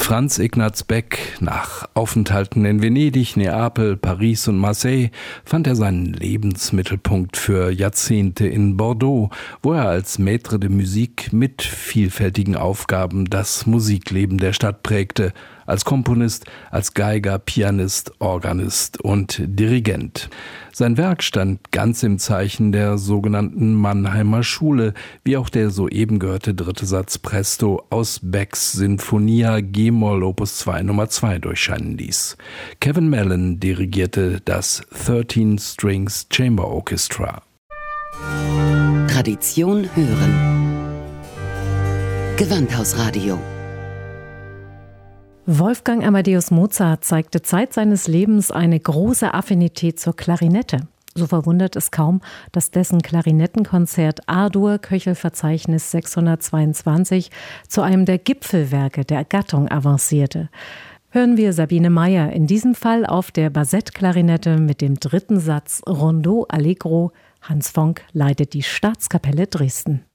Franz Ignaz Beck, nach Aufenthalten in Venedig, Neapel, Paris und Marseille, fand er seinen Lebensmittelpunkt für Jahrzehnte in Bordeaux, wo er als Maître de Musique mit vielfältigen Aufgaben das Musikleben der Stadt prägte, als Komponist, als Geiger, Pianist, Organist und Dirigent. Sein Werk stand ganz im Zeichen der sogenannten Mannheimer Schule, wie auch der soeben gehörte dritte Satz Presto aus Becks Sinfonia G-Moll Opus 2 Nummer 2 durchscheinen ließ. Kevin Mellon dirigierte das 13 Strings Chamber Orchestra. Tradition hören. Gewandhausradio. Wolfgang Amadeus Mozart zeigte Zeit seines Lebens eine große Affinität zur Klarinette. So verwundert es kaum, dass dessen Klarinettenkonzert A-Dur Köchelverzeichnis 622 zu einem der Gipfelwerke der Gattung avancierte. Hören wir Sabine Meyer, in diesem Fall auf der Bassett-Klarinette mit dem dritten Satz Rondeau Allegro. Hans Fonck leitet die Staatskapelle Dresden.